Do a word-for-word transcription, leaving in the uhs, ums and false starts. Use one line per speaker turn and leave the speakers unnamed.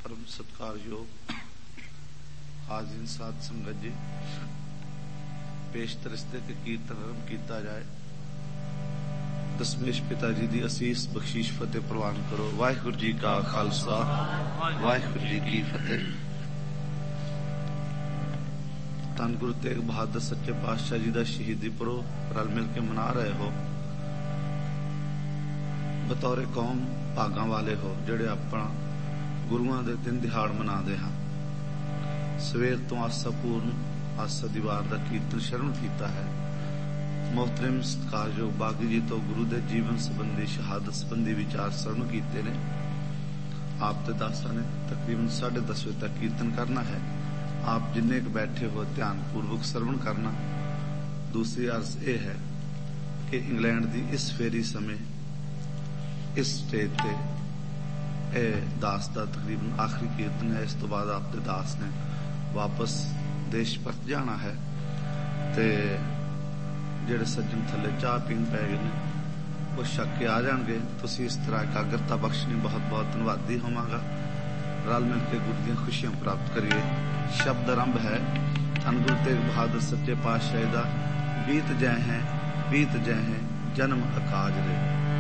परम सत्कारयोग हाजिर साध संगत जी, पेश तरिश्ते के कीर्तन आरंभ किया जाए। दसमेश पिता जी की असीस बख्शीश फतेह प्रवान करो। वाहिगुरू जी का खालसा, वाहिगुरू जी की फतेह। धन गुरु तेग बहादुर सच्चे पातशाह जी का शहीदी पुरब रल मिल के मना रहे हो। बतौरे कौम भागा वाले हो ਜਿਹੜੇ अपना गुरुआं दे दिन दिहाड़ मनाते हैं। सवेर तो आसा पूर्ण आसा दीवार का कीर्तन शरण किया है। मोहतरम सत्कारयोग बागी जी तो गुरु के जीवन संबंधी शहादत संबंधी विचार श्रवण किए ने। आप ते दासा ने तकरीबन साढ़े दस बजे तक कीर्तन करना है। आप जिन्ने क बैठे हो ध्यान पूर्वक श्रवण करना। दूसरी अर्ज यह है कि इंग्लैंड की इस फेरी समय इस स्टेज पे ए दास का तकरीबन आखिरी कीर्तन है। इस तो बाद आपके दास ने वापस देश परत जाना है। ते जेड़े सज्जन थले चाह पीन पै गए ने वो छक के आ जाएंगे। तुसी इस तरह एकाग्रता बख्शनी बहुत बहुत धन्यवादी होवांगा। रल मिल के गुरु दी खुशियां प्राप्त करिए। शब्द आरंभ है धन गुरु तेग बहादुर सच्चे पातशाह दा। बीत जय हैं बीत जय हैं जन्म अकाज रे।